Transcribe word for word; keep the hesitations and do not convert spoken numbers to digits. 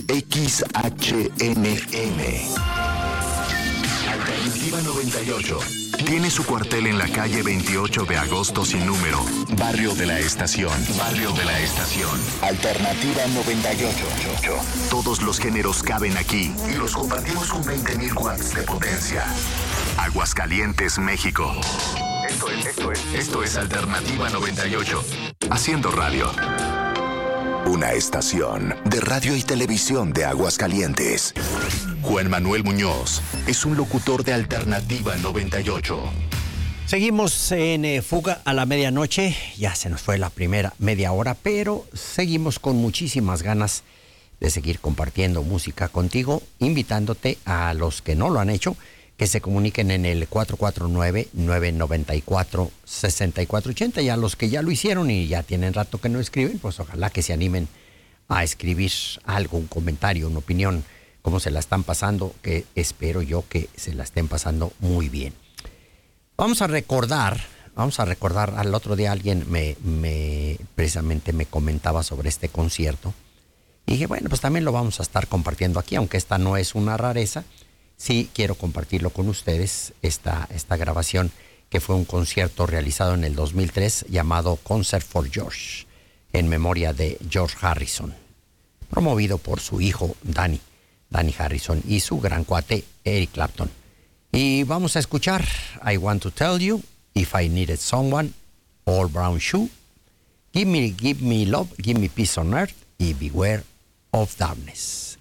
X H N M. Alternativa noventa y ocho. Tiene su cuartel en la calle veintiocho de agosto sin número. Barrio de la Estación. Barrio de la Estación. Alternativa noventa y ocho. Todos los géneros caben aquí y los compartimos con veinte mil watts de potencia. Aguascalientes, México. Esto es, esto es, esto es Alternativa noventa y ocho. Haciendo radio. Una estación de radio y televisión de Aguascalientes. Juan Manuel Muñoz es un locutor de Alternativa noventa y ocho. Seguimos en eh, Fuga a la Medianoche. Ya se nos fue la primera media hora, pero seguimos con muchísimas ganas de seguir compartiendo música contigo, invitándote a los que no lo han hecho, que se comuniquen en el cuatro cuatro nueve, nueve nueve cuatro, seis cuatro ocho cero, y a los que ya lo hicieron y ya tienen rato que no escriben, pues ojalá que se animen a escribir algo, un comentario, una opinión, cómo se la están pasando, que espero yo que se la estén pasando muy bien. Vamos a recordar, vamos a recordar, al otro día alguien me, me precisamente me comentaba sobre este concierto, y dije, bueno, pues también lo vamos a estar compartiendo aquí, aunque esta no es una rareza. Sí, quiero compartirlo con ustedes, esta, esta grabación, que fue un concierto realizado en el dos mil tres llamado Concert for George, en memoria de George Harrison, promovido por su hijo Danny, Danny Harrison, y su gran cuate Eric Clapton. Y vamos a escuchar I Want to Tell You, If I Needed Someone, All Brown Shoe, Give Me, Give Me Love, Give Me Peace on Earth y Beware of Darkness.